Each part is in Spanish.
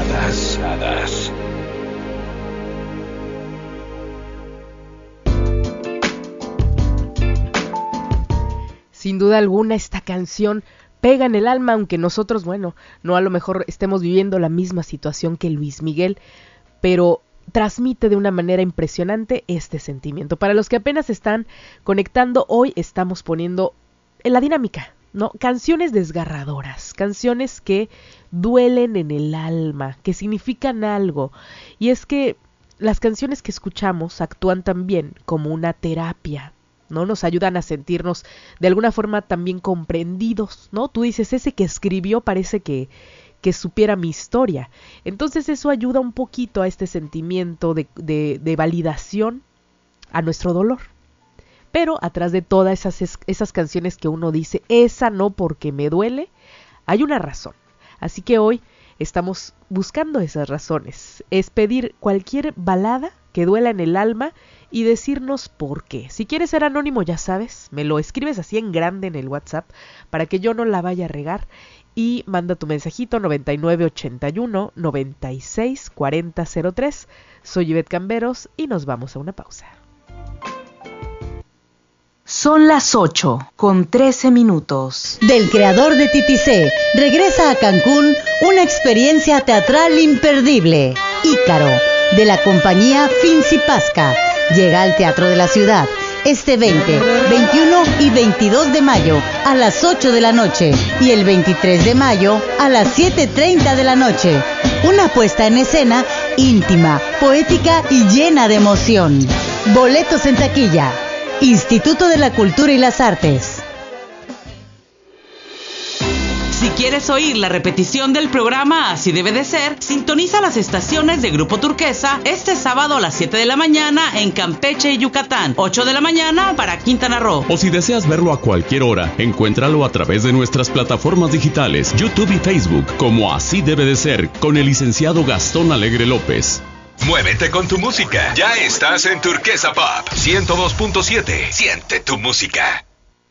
Baladas. Sin duda alguna esta canción pega en el alma, aunque nosotros, no a lo mejor estemos viviendo la misma situación que Luis Miguel, pero transmite de una manera impresionante este sentimiento. Para los que apenas están conectando, hoy estamos poniendo en la dinámica, ¿no? Canciones desgarradoras, canciones que duelen en el alma, que significan algo. Y es que las canciones que escuchamos actúan también como una terapia, ¿no? Nos ayudan a sentirnos de alguna forma también comprendidos, ¿no? Tú dices, ese que escribió parece que supiera mi historia. Entonces eso ayuda un poquito a este sentimiento de validación a nuestro dolor. Pero atrás de todas esas canciones que uno dice, esa no porque me duele, hay una razón. Así que hoy estamos buscando esas razones. Es pedir cualquier balada que duela en el alma y decirnos por qué. Si quieres ser anónimo, ya sabes, me lo escribes así en grande en el WhatsApp para que yo no la vaya a regar y manda tu mensajito 9981 96 40 03. Soy Ivette Camberos y nos vamos a una pausa. Son las 8:13. Del creador de Titicé, regresa a Cancún una experiencia teatral imperdible. Ícaro, de la compañía Finzi Pasca, llega al Teatro de la Ciudad este 20, 21 y 22 de mayo a las 8 de la noche y el 23 de mayo a las 7:30 de la noche. Una puesta en escena íntima, poética y llena de emoción. Boletos en taquilla. Instituto de la Cultura y las Artes. Si quieres oír la repetición del programa Así Debe de Ser, sintoniza las estaciones de Grupo Turquesa este sábado a las 7 de la mañana en Campeche y Yucatán, 8 de la mañana para Quintana Roo. O si deseas verlo a cualquier hora, encuéntralo a través de nuestras plataformas digitales, YouTube y Facebook, como Así Debe de Ser, con el licenciado Gastón Alegre López. Muévete con tu música. Ya estás en Turquesa Pop 102.7. Siente tu música.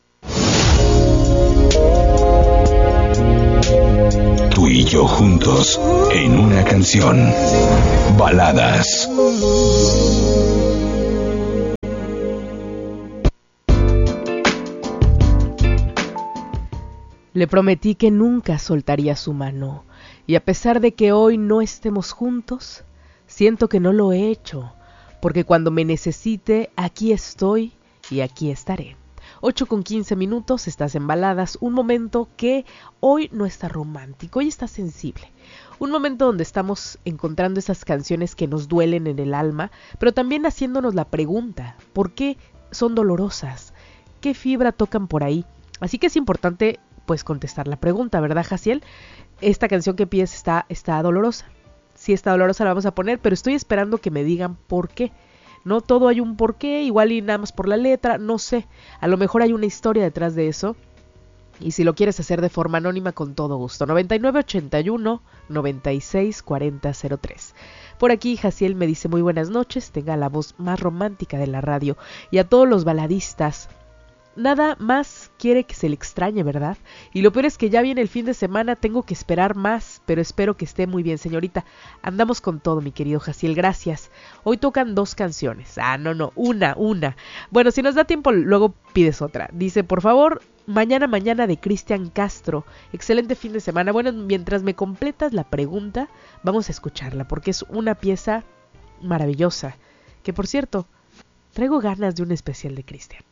Tú y yo juntos en una canción. Baladas. Le prometí que nunca soltaría su mano, y a pesar de que hoy no estemos juntos, siento que no lo he hecho, porque cuando me necesite, aquí estoy y aquí estaré. 8:15, estás en Baladas, un momento que hoy no está romántico, hoy está sensible. Un momento donde estamos encontrando esas canciones que nos duelen en el alma, pero también haciéndonos la pregunta, ¿por qué son dolorosas? ¿Qué fibra tocan por ahí? Así que es importante, pues, contestar la pregunta, ¿verdad, Jaciel? Esta canción que pides está dolorosa. Si está dolorosa la vamos a poner, pero estoy esperando que me digan por qué. No todo hay un por qué, igual y nada más por la letra, no sé. A lo mejor hay una historia detrás de eso. Y si lo quieres hacer de forma anónima, con todo gusto. 9981 96 40 03. Por aquí Jaciel me dice muy buenas noches, tenga la voz más romántica de la radio. Y a todos los baladistas, nada más quiere que se le extrañe, ¿verdad? Y lo peor es que ya viene el fin de semana, tengo que esperar más, pero espero que esté muy bien, señorita. Andamos con todo, mi querido Jaciel, gracias. Hoy tocan 2 canciones. Una. Bueno, si nos da tiempo, luego pides otra. Dice, por favor, Mañana de Cristian Castro. Excelente fin de semana. Bueno, mientras me completas la pregunta, vamos a escucharla, porque es una pieza maravillosa. Que, por cierto, traigo ganas de un especial de Cristian.